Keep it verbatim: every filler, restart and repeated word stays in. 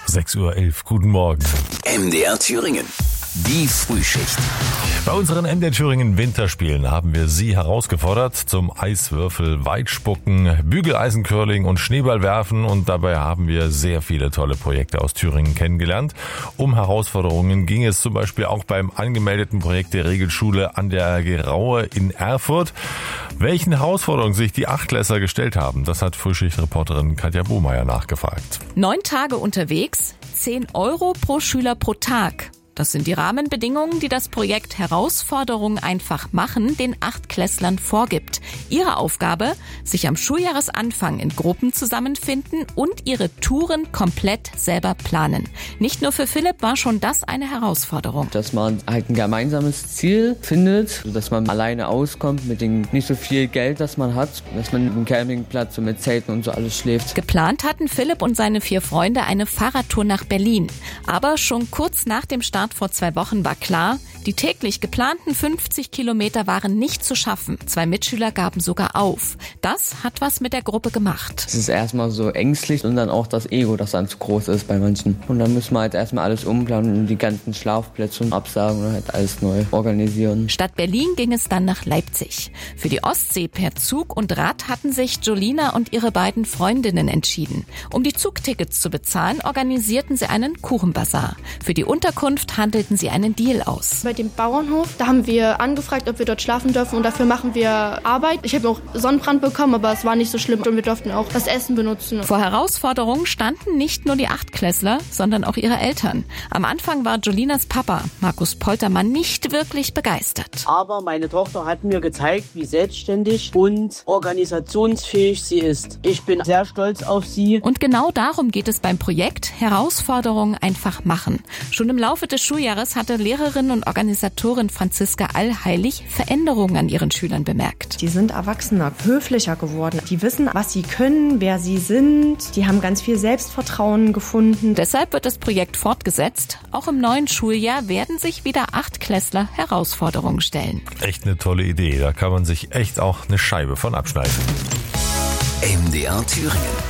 sechs Uhr elf, guten Morgen. M D R Thüringen, die Frühschicht. Bei unseren M D R Thüringen Winterspielen haben wir Sie herausgefordert zum Eiswürfel, Weitspucken, Bügeleisencurling und Schneeballwerfen, und dabei haben wir sehr viele tolle Projekte aus Thüringen kennengelernt. Um Herausforderungen ging es zum Beispiel auch beim angemeldeten Projekt der Regelschule an der Geraue in Erfurt. Welchen Herausforderungen sich die Achtklässler gestellt haben, das hat Frühschicht-Reporterin Katja Bohmeier nachgefragt. Neun Tage unterwegs, zehn Euro pro Schüler pro Tag. Das sind die Rahmenbedingungen, die das Projekt Herausforderung einfach machen den Achtklässlern vorgibt. Ihre Aufgabe, sich am Schuljahresanfang in Gruppen zusammenfinden und ihre Touren komplett selber planen. Nicht nur für Philipp war schon das eine Herausforderung. Dass man halt ein gemeinsames Ziel findet, dass man alleine auskommt mit dem nicht so viel Geld, das man hat, dass man im Campingplatz so mit Zelten und so alles schläft. Geplant hatten Philipp und seine vier Freunde eine Fahrradtour nach Berlin. Aber schon kurz nach dem Start vor zwei Wochen war klar, die täglich geplanten fünfzig Kilometer waren nicht zu schaffen. Zwei Mitschüler gaben sogar auf. Das hat was mit der Gruppe gemacht. Es ist erstmal so ängstlich und dann auch das Ego, das dann zu groß ist bei manchen. Und dann müssen wir halt erstmal alles umplanen und die ganzen Schlafplätze absagen und halt alles neu organisieren. Statt Berlin ging es dann nach Leipzig. Für die Ostsee per Zug und Rad hatten sich Jolina und ihre beiden Freundinnen entschieden. Um die Zugtickets zu bezahlen, organisierten sie einen Kuchenbazar. Für die Unterkunft handelten sie einen Deal aus. Bei dem Bauernhof, da haben wir angefragt, ob wir dort schlafen dürfen, und dafür machen wir Arbeit. Ich habe auch Sonnenbrand bekommen, aber es war nicht so schlimm und wir durften auch das Essen benutzen. Vor Herausforderungen standen nicht nur die Achtklässler, sondern auch ihre Eltern. Am Anfang war Jolinas Papa, Markus Poltermann, nicht wirklich begeistert. Aber meine Tochter hat mir gezeigt, wie selbstständig und organisationsfähig sie ist. Ich bin sehr stolz auf sie. Und genau darum geht es beim Projekt Herausforderungen einfach machen. Schon im Laufe des Schuljahres hatte Lehrerin und Organisatorin Franziska Allheilig Veränderungen an ihren Schülern bemerkt. Die sind erwachsener, höflicher geworden. Die wissen, was sie können, wer sie sind. Die haben ganz viel Selbstvertrauen gefunden. Deshalb wird das Projekt fortgesetzt. Auch im neuen Schuljahr werden sich wieder Achtklässler Herausforderungen stellen. Echt eine tolle Idee, da kann man sich echt auch eine Scheibe von abschneiden. M D R Thüringen.